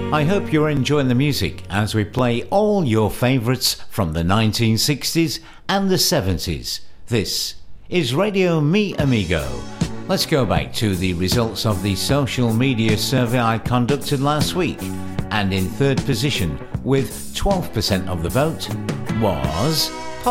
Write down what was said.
I hope you're enjoying the music as we play all your favourites from the 1960s and the 70s. This is Radio Mi Amigo. Let's go back to the results of the social media survey I conducted last week. And in third position, with 12% of the vote, was